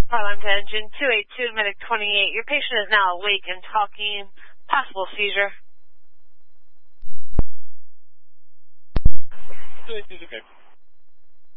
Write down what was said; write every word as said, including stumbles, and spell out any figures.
Parliament engine two eight two, medic twenty-eight. Your patient is now awake and talking. Possible seizure. two eight two, okay.